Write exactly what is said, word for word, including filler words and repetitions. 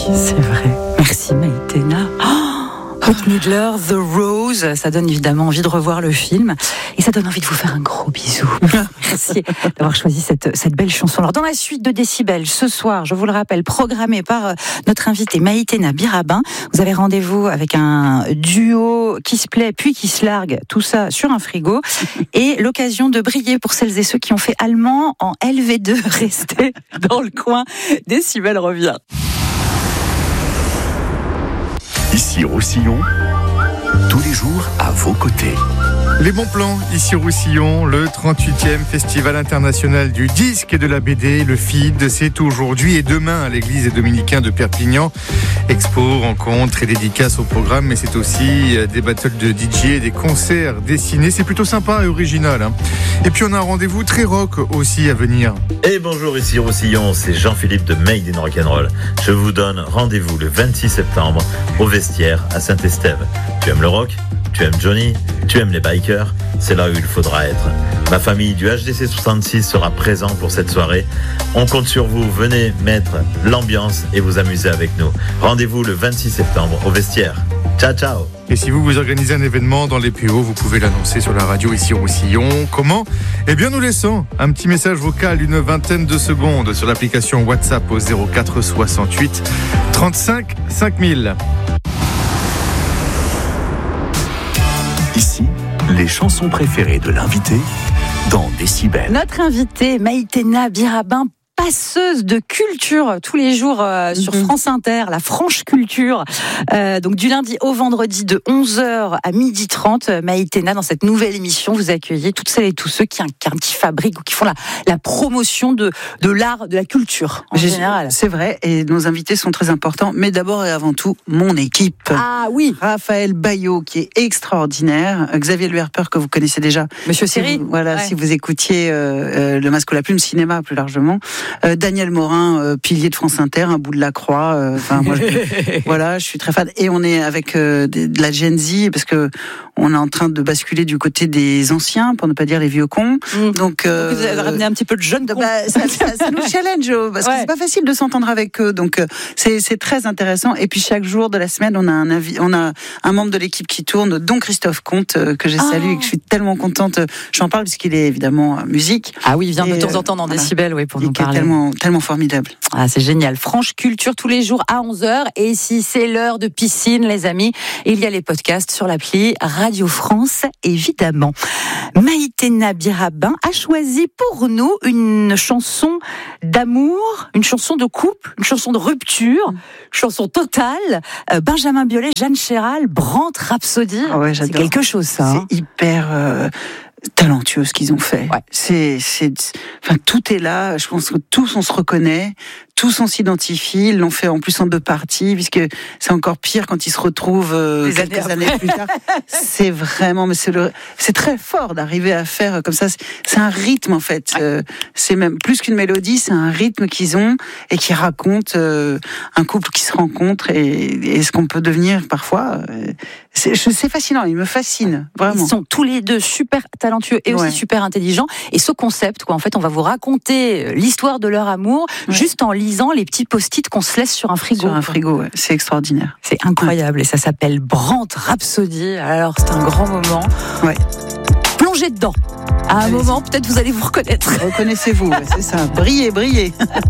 c'est vrai. Merci Maïtena. Oh Bette Midler, The Rose, ça donne évidemment envie de revoir le film et ça donne envie de vous faire un gros bisou. Merci d'avoir choisi cette, cette belle chanson. Alors dans la suite de Décibel, ce soir, je vous le rappelle, programmé par notre invitée Maïtena Birabin, vous avez rendez-vous avec un duo qui se plaît puis qui se largue, tout ça sur un frigo et l'occasion de briller pour celles et ceux qui ont fait allemand en L V deux. Restez dans le coin, Décibel revient. Ici Roussillon, tous les jours à vos côtés. Les bons plans, ici Roussillon, le trente-huitième Festival international du disque et de la B D, le F I D, c'est aujourd'hui et demain à l'église des Dominicains de Perpignan. Expo, rencontres et dédicaces au programme, mais c'est aussi des battles de D J et des concerts dessinés. C'est plutôt sympa et original. Hein. Et puis on a un rendez-vous très rock aussi à venir. Et bonjour, ici Roussillon, c'est Jean-Philippe de Made in Rock'n'Roll. Je vous donne rendez-vous le vingt-six septembre au Vestiaire à Saint-Estève. Tu aimes le rock ? Tu aimes Johnny ? Tu aimes les bikers ? C'est là où il faudra être. Ma famille du H D C soixante-six sera présent pour cette soirée. On compte sur vous, venez mettre l'ambiance et vous amuser avec nous. Rendez-vous le vingt-six septembre au Vestiaire. Ciao, ciao. Et si vous vous organisez un événement dans les P O, vous pouvez l'annoncer sur la radio ici Roussillon. Comment ? Eh bien, nous laissons un petit message vocal d'une vingtaine de secondes sur l'application WhatsApp au zéro quatre soixante-huit trente-cinq cinq mille. Ici, les chansons préférées de l'invité dans Décibel. Notre invitée, Maïtena Birabin, passeuse de culture tous les jours euh, sur mm-hmm. France Inter, la franche culture. Euh, donc du lundi au vendredi de onze heures à midi trente. Maïtena, dans cette nouvelle émission, vous accueillez toutes celles et tous ceux qui incarnent, qui fabriquent ou qui font la, la promotion de, de l'art, de la culture en J'ai, général. C'est vrai, et nos invités sont très importants, mais d'abord et avant tout, mon équipe. Ah oui. Raphaël Bayot, qui est extraordinaire. Xavier Luerper, que vous connaissez déjà. Monsieur si Seri. Vous, voilà, ouais. si vous écoutiez euh, euh, Le Masque ou la Plume, cinéma plus largement. Euh, Daniel Morin, euh, pilier de France Inter, un bout de la croix. Euh, moi, je, voilà, je suis très fan. Et on est avec euh, de, de la Gen Z, parce que on est en train de basculer du côté des anciens, pour ne pas dire les vieux cons. Mmh. Donc, euh, Donc vous avez ramené un petit peu de jeunes cons. Bah, ça, ça, ça nous challenge, parce ouais. que c'est pas facile de s'entendre avec eux. Donc, euh, c'est, c'est très intéressant. Et puis chaque jour de la semaine, on a un avis, on a un membre de l'équipe qui tourne, dont Christophe Comte, euh, que je oh. salue et que je suis tellement contente. J'en parle puisqu'il est évidemment euh, musique. Ah oui, il vient et, de temps en temps dans voilà. Décibel, oui, pour et nous parler. Tellement, tellement formidable. Ah, c'est génial. Franche culture tous les jours à onze heures. Et si c'est l'heure de piscine, les amis, il y a les podcasts sur l'appli Radio France, évidemment. Maïtena Birabin a choisi pour nous une chanson d'amour, une chanson de couple, une chanson de rupture, une chanson totale. Euh, Benjamin Biolay, Jeanne Chéral, Brandt Rhapsody. Ah ouais, c'est quelque chose, ça. Hein. C'est hyper... Euh... talentueux ce qu'ils ont fait. Ouais. C'est, c'est, enfin tout est là. Je pense que tous on se reconnaît, tous on s'identifie. Ils l'ont fait en plus en deux parties, puisque c'est encore pire quand ils se retrouvent euh, quelques années, années plus tard. C'est vraiment, mais c'est le, c'est très fort d'arriver à faire comme ça. C'est, c'est un rythme en fait. Ouais. Euh, c'est même plus qu'une mélodie, c'est un rythme qu'ils ont et qui raconte euh, un couple qui se rencontre et, et ce qu'on peut devenir parfois. Euh, c'est, c'est fascinant. Ils me fascinent vraiment. Ils sont tous les deux super talentueux et aussi ouais. super intelligents. Et ce concept, quoi, en fait, on va vous raconter l'histoire de leur amour ouais. juste en lisant les petits post-it qu'on se laisse sur un frigo. Sur un frigo, ouais. C'est extraordinaire. C'est incroyable ouais. et ça s'appelle Brandt Rhapsody. Alors c'est un grand moment. Ouais. Plongez dedans. À un Allez-y. moment, peut-être vous allez vous reconnaître. Reconnaissez-vous, c'est ça. Brillez, brillez.